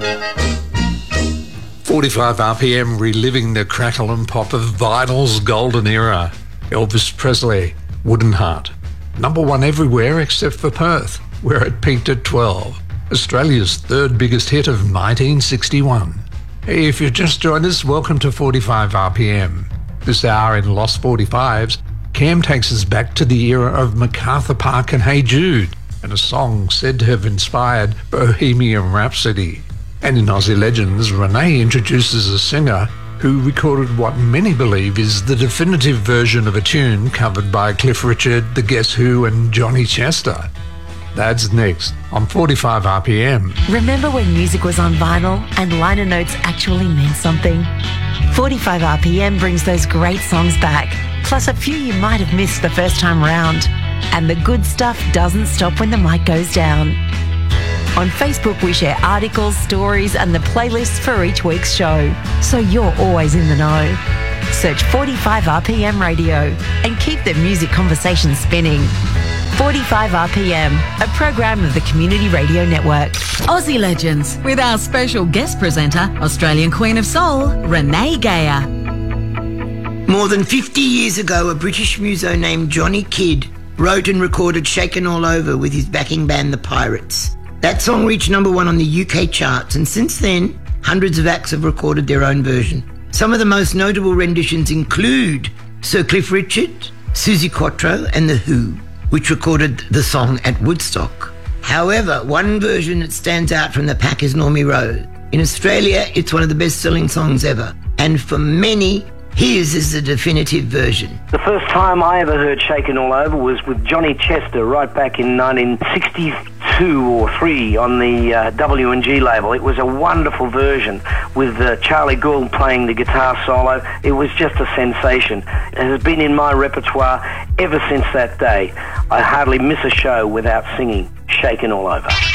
45 RPM reliving the crackle and pop of vinyl's golden era. Elvis Presley, Wooden Heart. Number one everywhere except for Perth, where it peaked at 12. Australia's third biggest hit of 1961. Hey, if you've just joined us, welcome to 45 RPM. This hour in Lost 45s, Cam takes us back to the era of MacArthur Park and Hey Jude, and a song said to have inspired Bohemian Rhapsody. And in Aussie Legends, Renee introduces a singer who recorded what many believe is the definitive version of a tune covered by Cliff Richard, The Guess Who and Johnny Chester. That's next on 45 RPM. Remember when music was on vinyl and liner notes actually meant something? 45 RPM brings those great songs back, plus a few you might have missed the first time round. And the good stuff doesn't stop when the mic goes down. On Facebook, we share articles, stories, and the playlists for each week's show, so you're always in the know. Search 45 RPM Radio and keep the music conversation spinning. 45 RPM, a program of the Community Radio Network. Aussie Legends, with our special guest presenter, Australian Queen of Soul, Renee Geyer. More than 50 years ago, a British muso named Johnny Kidd wrote and recorded Shaken All Over with his backing band, The Pirates. That song reached number one on the UK charts, and since then, hundreds of acts have recorded their own version. Some of the most notable renditions include Sir Cliff Richard, Suzi Quatro, and The Who, which recorded the song at Woodstock. However, one version that stands out from the pack is Normie Rowe. In Australia, it's one of the best-selling songs ever, and for many, his is the definitive version. The first time I ever heard Shaken All Over was with Johnny Chester right back in 1962 or 3 on the W&G label. It was a wonderful version with Charlie Gould playing the guitar solo. It was just a sensation. It has been in my repertoire ever since that day. I hardly miss a show without singing Shaken All Over.